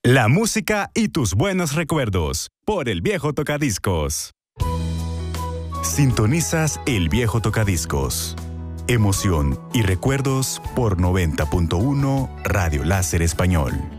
La música y tus buenos recuerdos por El Viejo Tocadiscos. Sintonizas El Viejo Tocadiscos. Emoción y recuerdos por 90.1 Radio Láser Español.